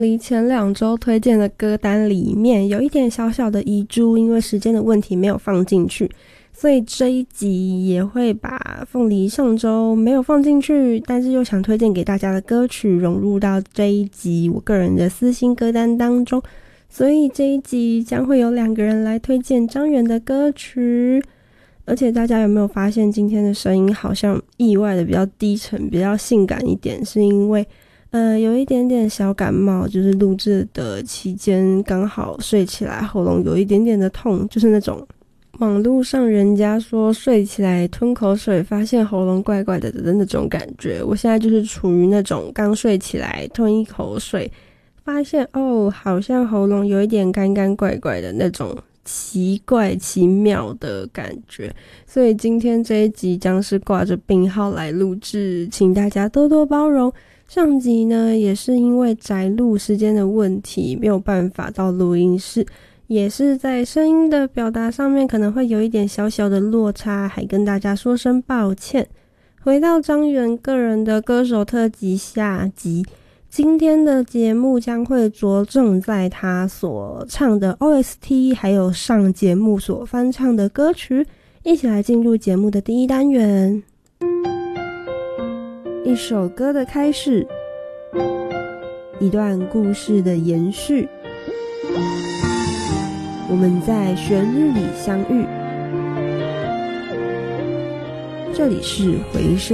离前2周推荐的歌单里面有一点小小的遗珠，因为时间的问题没有放进去，所以这一集也会把凤梨上周没有放进去但是又想推荐给大家的歌曲融入到这一集我个人的私心歌单当中，所以这一集将会有2个人来推荐张远的歌曲。而且大家有没有发现今天的声音好像意外的比较低沉，比较性感一点，是因为有一点点小感冒，就是录制的期间刚好睡起来喉咙有一点点的痛，就是那种网络上人家说睡起来吞口水发现喉咙怪怪的那种感觉。我现在就是处于那种刚睡起来吞一口水发现好像喉咙有一点干干怪怪的那种奇怪奇妙的感觉，所以今天这一集将是挂着病号来录制，请大家多多包容。上集呢也是因为宅录时间的问题没有办法到录音室，也是在声音的表达上面可能会有一点小小的落差，还跟大家说声抱歉。回到张远个人的歌手特辑下集，今天的节目将会着重在他所唱的 OST 还有上节目所翻唱的歌曲，一起来进入节目的第一单元。一首歌的开始，一段故事的延续，我们在旋律里相遇。这里是回声